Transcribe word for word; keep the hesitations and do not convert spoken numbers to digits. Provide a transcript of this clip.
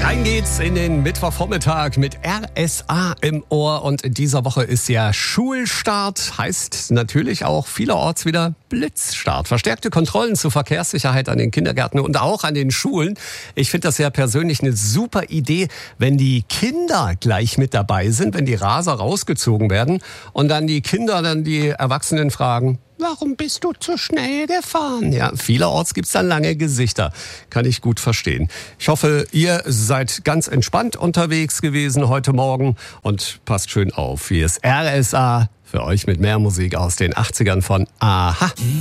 Rein geht's in den Mittwochvormittag mit R S A im Ohr und in dieser Woche ist ja Schulstart, heißt natürlich auch vielerorts wieder Blitzstart. Verstärkte Kontrollen zur Verkehrssicherheit an den Kindergärten und auch an den Schulen. Ich finde das ja persönlich eine super Idee, wenn die Kinder gleich mit dabei sind, wenn die Raser rausgezogen werden und dann die Kinder dann die Erwachsenen fragen: Warum bist du zu schnell gefahren? Ja, vielerorts gibt's dann lange Gesichter. Kann ich gut verstehen. Ich hoffe, ihr seid ganz entspannt unterwegs gewesen heute Morgen und passt schön auf. Hier ist R S A für euch mit mehr Musik aus den achtzigern von Aha.